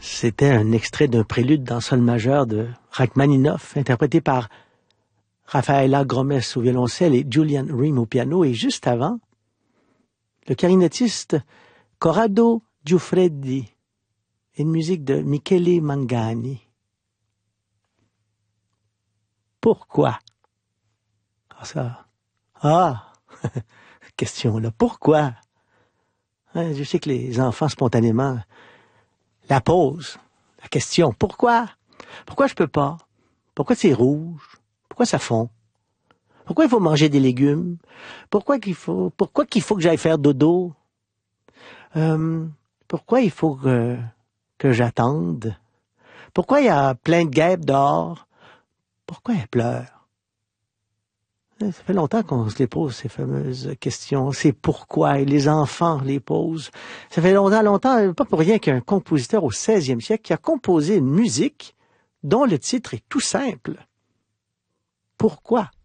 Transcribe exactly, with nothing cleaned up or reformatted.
C'était un extrait d'un prélude dans sol majeur de Rachmaninoff, interprété par Rafaela Gromes au violoncelle et Julian Ream au piano. Et juste avant, le clarinettiste Corrado Giuffredi, une musique de Michele Mangani. Pourquoi? Ah, ça. Ah! Question là. Pourquoi? Hein, je sais que les enfants, spontanément, la posent. La question. Pourquoi? Pourquoi je peux pas? Pourquoi c'est rouge? Pourquoi ça fond? Pourquoi il faut manger des légumes? Pourquoi qu'il faut, pourquoi qu'il faut que j'aille faire dodo? Euh, pourquoi il faut que, que j'attende? Pourquoi il y a plein de guêpes dehors? Pourquoi elles pleurent? Ça fait longtemps qu'on se les pose, ces fameuses questions. C'est pourquoi, et les enfants les posent. Ça fait longtemps, longtemps, pas pour rien qu'il y a un compositeur au seizième siècle qui a composé une musique dont le titre est tout simple. Pourquoi?